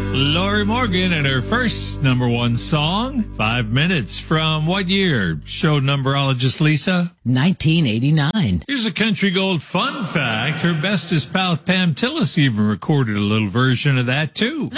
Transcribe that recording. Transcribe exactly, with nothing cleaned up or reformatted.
Lori Morgan and her first number one song, Five Minutes, from what year? Show numberologist Lisa? nineteen eighty-nine. Here's a country gold fun fact. Her bestest pal Pam Tillis even recorded a little version of that too.